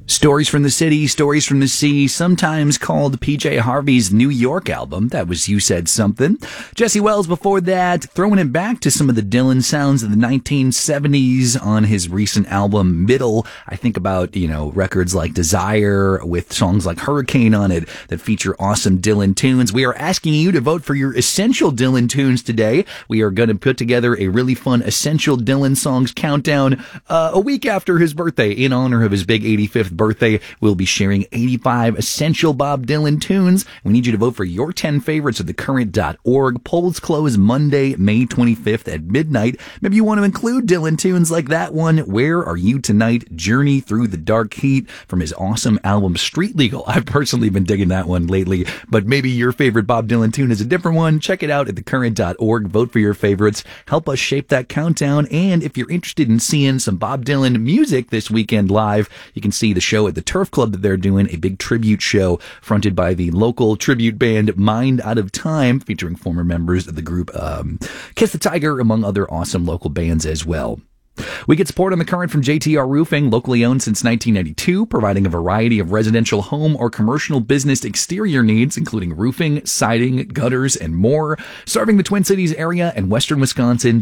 Stories from the City, Stories from the Sea, sometimes called PJ Harvey's New York album. That was You Said Something. Jesse Wells before that, throwing it back to some of the Dylan sounds of the 1970s on his recent album, Middle. I think about, records like Desire with songs like Hurricane on it that feature awesome Dylan tunes. We are asking you to vote for your essential Dylan tunes today. We are going to put together a really fun essential Dylan songs countdown a week after his birthday in honor of his big 85th birthday. We'll be sharing 85 essential Bob Dylan tunes. We need you to vote for your 10 favorites at thecurrent.org. Polls close Monday, May 25th at midnight. Maybe you want to include Dylan tunes like that one, Where Are You Tonight? Journey Through the Dark Heat from his awesome album Street Legal. I've personally been digging that one lately, but maybe your favorite Bob Dylan tune is a different one. Check it out at thecurrent.org. Vote for your favorites. Help us shape that countdown. And if you're interested in seeing some Bob Dylan music this weekend live, you can see the show at the Turf Club that they're doing, a big tribute show fronted by the local tribute band Mind Out of Time, featuring former members of the group Kiss the Tiger, among other awesome local bands as well. We get support on the Current from JTR Roofing, locally owned since 1992, providing a variety of residential home or commercial business exterior needs, including roofing, siding, gutters, and more. Serving the Twin Cities area and western Wisconsin,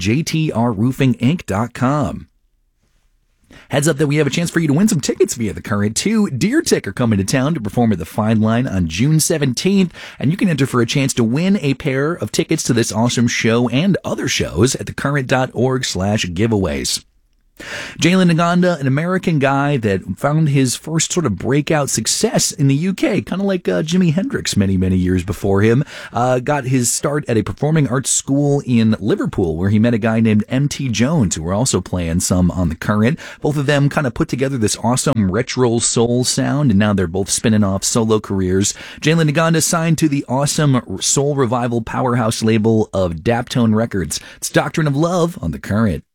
jtrroofinginc.com. Heads up that we have a chance for you to win some tickets via the Current too. Deer Tick are coming to town to perform at the Fine Line on June 17th, and you can enter for a chance to win a pair of tickets to this awesome show and other shows at thecurrent.org/giveaways. Jalen Naganda, an American guy that found his first sort of breakout success in the UK, kind of like Jimi Hendrix many, many years before him, got his start at a performing arts school in Liverpool, where he met a guy named M.T. Jones, who were also playing some on the Current. Both of them kind of put together this awesome retro soul sound, and now they're both spinning off solo careers. Jalen Naganda signed to the awesome soul revival powerhouse label of Daptone Records. It's Doctrine of Love on the Current.